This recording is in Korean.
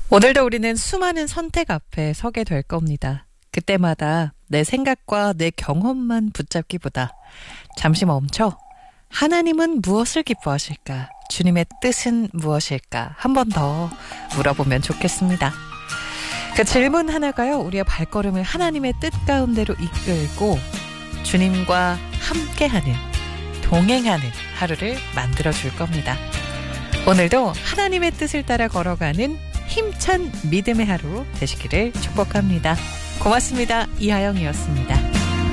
오늘도 우리는 수많은 선택 앞에 서게 될 겁니다. 그때마다 내 생각과 내 경험만 붙잡기보다 잠시 멈춰 하나님은 무엇을 기뻐하실까? 주님의 뜻은 무엇일까? 한 번 더 물어보면 좋겠습니다. 그 질문 하나가요, 우리의 발걸음을 하나님의 뜻 가운데로 이끌고 주님과 함께하는, 동행하는 하루를 만들어줄 겁니다. 오늘도 하나님의 뜻을 따라 걸어가는 힘찬 믿음의 하루 되시기를 축복합니다. 고맙습니다. 이하영이었습니다.